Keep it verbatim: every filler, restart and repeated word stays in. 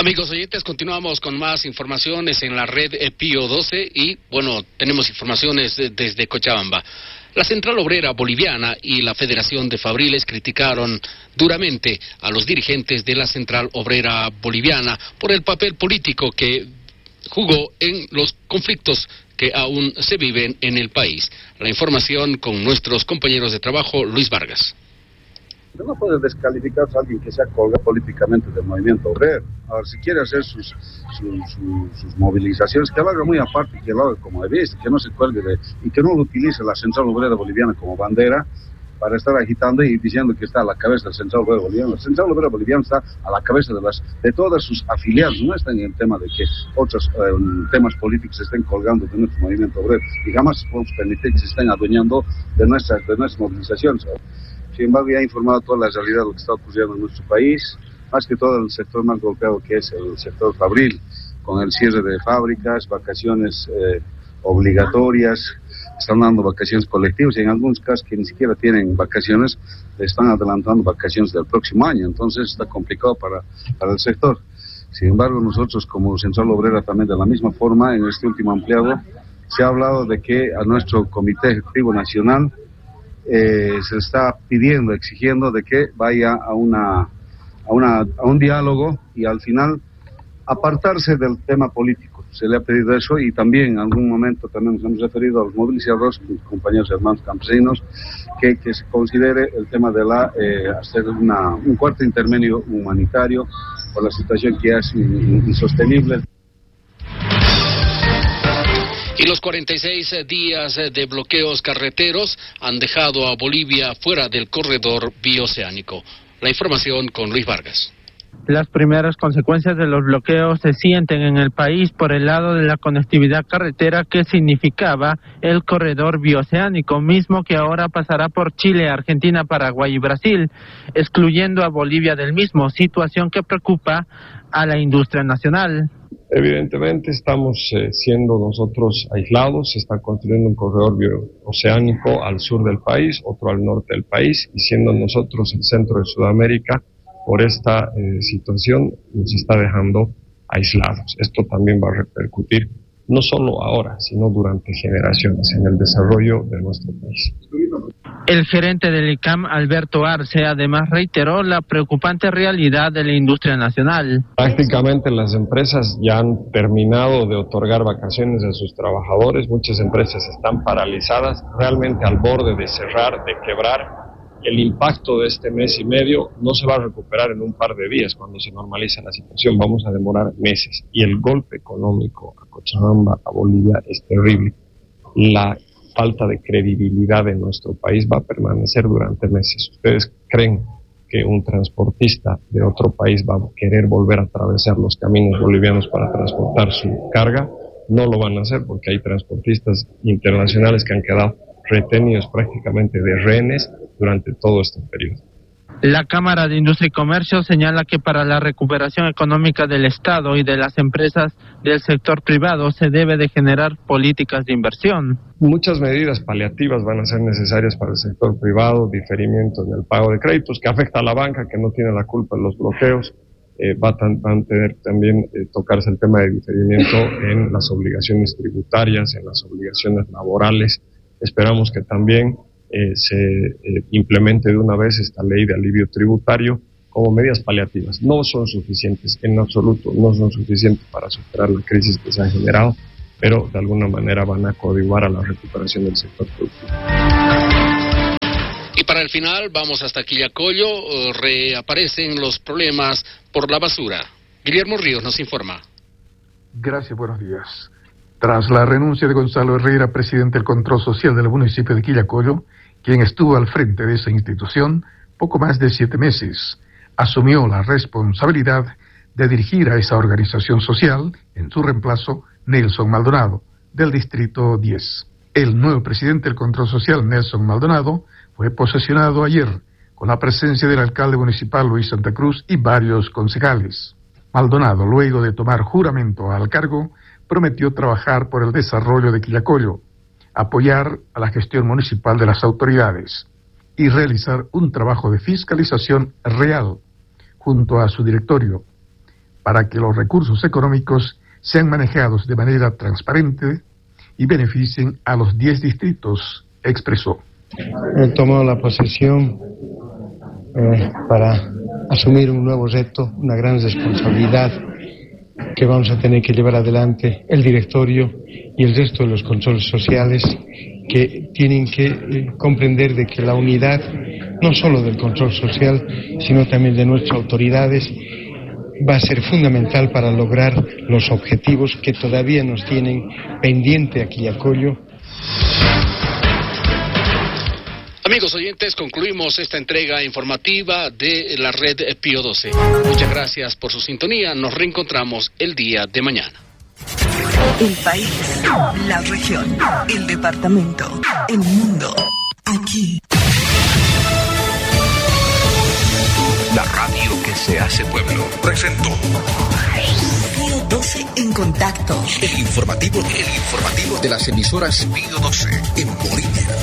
Amigos oyentes, continuamos con más informaciones en la red Pío doce y, bueno, tenemos informaciones desde Cochabamba. La Central Obrera Boliviana y la Federación de Fabriles criticaron duramente a los dirigentes de la Central Obrera Boliviana por el papel político que jugó en los conflictos que aún se viven en el país. La información con nuestros compañeros de trabajo, Luis Vargas. No puede descalificar a alguien que se colga políticamente del movimiento obrero. A ver, si quiere hacer sus, sus, sus, sus movilizaciones, que lo haga muy aparte, que lo haga como debe, que no se cuelgue de, y que no lo utilice la Central Obrera Boliviana como bandera para estar agitando y diciendo que está a la cabeza del Central Obrera Boliviana. La Central Obrera Boliviana está a la cabeza de las de todas sus afiliados, no está en el tema de que otros eh, temas políticos se estén colgando de nuestro movimiento obrero, y jamás podemos permitir que se estén adueñando de nuestras, de nuestras movilizaciones. Sin embargo, ya ha informado toda la realidad de lo que está ocurriendo en nuestro país, más que todo el sector más golpeado, que es el sector fabril, con el cierre de fábricas, vacaciones eh, obligatorias, están dando vacaciones colectivas, y en algunos casos que ni siquiera tienen vacaciones, están adelantando vacaciones del próximo año, entonces está complicado para, para el sector. Sin embargo, nosotros como Central Obrera también de la misma forma, en este último ampliado, se ha hablado de que a nuestro Comité Ejecutivo Nacional Eh, se está pidiendo, exigiendo de que vaya a una, a una a un diálogo y al final apartarse del tema político. Se le ha pedido eso, y también en algún momento también nos hemos referido a los movilizados, compañeros hermanos campesinos, que, que se considere el tema de la eh, hacer una, un cuarto intermedio humanitario por la situación que es insostenible. Y los cuarenta y seis días de bloqueos carreteros han dejado a Bolivia fuera del corredor bioceánico. La información con Luis Vargas. Las primeras consecuencias de los bloqueos se sienten en el país por el lado de la conectividad carretera que significaba el corredor bioceánico, mismo que ahora pasará por Chile, Argentina, Paraguay y Brasil, excluyendo a Bolivia del mismo, situación que preocupa a la industria nacional. Evidentemente estamos eh, siendo nosotros aislados, se está construyendo un corredor bioceánico al sur del país, otro al norte del país, y siendo nosotros el centro de Sudamérica, por esta eh, situación nos está dejando aislados. Esto también va a repercutir no solo ahora, sino durante generaciones en el desarrollo de nuestro país. El gerente del I C A M, Alberto Arce, además reiteró la preocupante realidad de la industria nacional. Prácticamente las empresas ya han terminado de otorgar vacaciones a sus trabajadores, muchas empresas están paralizadas, realmente al borde de cerrar, de quebrar. El impacto de este mes y medio no se va a recuperar en un par de días cuando se normaliza la situación, vamos a demorar meses. Y el golpe económico a Cochabamba, a Bolivia, es terrible. La falta de credibilidad en nuestro país va a permanecer durante meses. ¿Ustedes creen que un transportista de otro país va a querer volver a atravesar los caminos bolivianos para transportar su carga? No lo van a hacer porque hay transportistas internacionales que han quedado retenidos prácticamente de rehenes durante todo este periodo. La Cámara de Industria y Comercio señala que para la recuperación económica del Estado y de las empresas del sector privado se debe de generar políticas de inversión. Muchas medidas paliativas van a ser necesarias para el sector privado, diferimiento en el pago de créditos, que afecta a la banca, que no tiene la culpa de los bloqueos. Eh, va a tener también eh, tocarse el tema de diferimiento en las obligaciones tributarias, en las obligaciones laborales. Esperamos que también eh, se eh, implemente de una vez esta ley de alivio tributario como medidas paliativas. No son suficientes, en absoluto, no son suficientes para superar la crisis que se ha generado, pero de alguna manera van a coadyuvar a la recuperación del sector productivo. Y para el final, vamos hasta Quillacollo, reaparecen los problemas por la basura. Guillermo Ríos nos informa. Gracias, buenos días. Tras la renuncia de Gonzalo Herrera, presidente del Control Social del municipio de Quillacollo, quien estuvo al frente de esa institución poco más de siete meses, asumió la responsabilidad de dirigir a esa organización social, en su reemplazo, Nelson Maldonado, del Distrito diez. El nuevo presidente del Control Social, Nelson Maldonado, fue posesionado ayer, con la presencia del alcalde municipal Luis Santa Cruz y varios concejales. Maldonado, luego de tomar juramento al cargo, prometió trabajar por el desarrollo de Quillacollo, apoyar a la gestión municipal de las autoridades y realizar un trabajo de fiscalización real junto a su directorio para que los recursos económicos sean manejados de manera transparente y beneficien a los diez distritos, expresó. He tomado la posesión eh, para asumir un nuevo reto, una gran responsabilidad que vamos a tener que llevar adelante el directorio y el resto de los controles sociales, que tienen que eh, comprender de que la unidad, no solo del control social, sino también de nuestras autoridades, va a ser fundamental para lograr los objetivos que todavía nos tienen pendiente aquí en Quillacollo. Amigos oyentes, concluimos esta entrega informativa de la red Pío doce. Muchas gracias por su sintonía. Nos reencontramos el día de mañana. El país, la región, el departamento, el mundo, aquí. La radio que se hace pueblo presentó Pío doce en contacto. El informativo, el informativo de las emisoras Pío doce en Bolivia.